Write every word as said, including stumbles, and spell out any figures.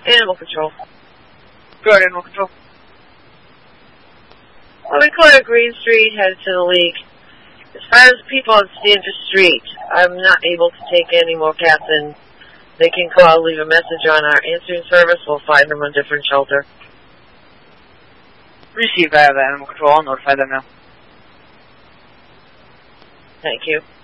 Animal Control. Good, Animal Control. Well, we clear Green Street, headed to the League. As far as people on Stanford Street, I'm not able to take any more cats in. They can call, leave a message on our answering service. We'll find them a different shelter. Receive that, Animal Control. I'll notify them now. Thank you.